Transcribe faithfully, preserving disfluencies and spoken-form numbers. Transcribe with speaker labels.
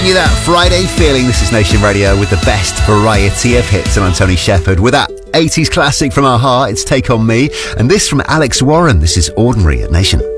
Speaker 1: You that Friday feeling. This is Nation Radio with the best variety of hits, and I'm Tony Shepherd with that eighties classic from our heart. It's Take On Me, and this from Alex Warren. This is Ordinary at Nation.